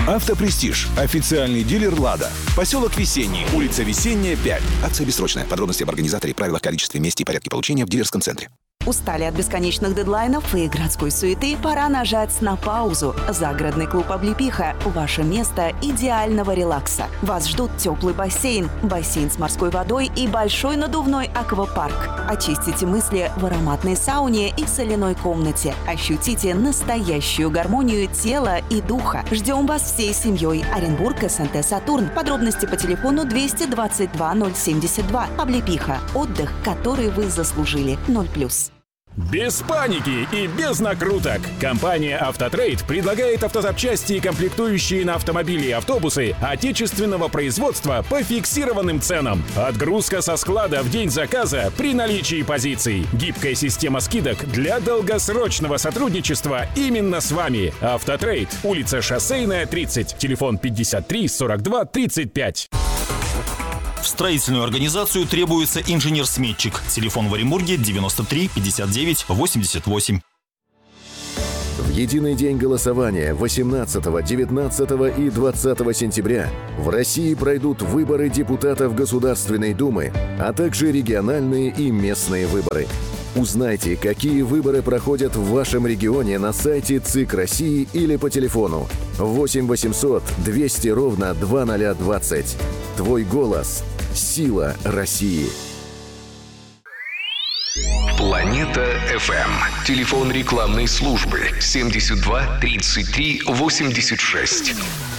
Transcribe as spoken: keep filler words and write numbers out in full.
Автопрестиж. Официальный дилер «Лада». Поселок Весенний. Улица Весенняя, пять. Акция бессрочная. Подробности об организаторе, правилах, количестве, месте и порядке получения в дилерском центре. Устали от бесконечных дедлайнов и городской суеты? Пора нажать на паузу. Загородный клуб «Облепиха» – ваше место идеального релакса. Вас ждут теплый бассейн, бассейн с морской водой и большой надувной аквапарк. Очистите мысли в ароматной сауне и соляной комнате. Ощутите настоящую гармонию тела и духа. Ждем вас всей семьей. Оренбург, СНТ «Сатурн». Подробности по телефону двести двадцать два ноль семьдесят два. «Облепиха» – отдых, который вы заслужили. ноль плюс. Без паники и без накруток. Компания «Автотрейд» предлагает автозапчасти и комплектующие на автомобили и автобусы отечественного производства по фиксированным ценам. Отгрузка со склада в день заказа при наличии позиций. Гибкая система скидок для долгосрочного сотрудничества именно с вами. «Автотрейд», улица Шоссейная, тридцать, телефон пятьдесят три сорок два тридцать пять. В строительную организацию требуется инженер-сметчик. Телефон в Оренбурге девяносто три пятьдесят девять восемьдесят восемь. В единый день голосования восемнадцатого, девятнадцатого и двадцатого сентября в России пройдут выборы депутатов Государственной Думы, а также региональные и местные выборы. Узнайте, какие выборы проходят в вашем регионе на сайте ЦИК России или по телефону восемь восемьсот двести ровно два ноль двадцать. Твой голос – сила России. Планета эф эм. Телефон рекламной службы семьдесят два тридцать три восемьдесят шесть.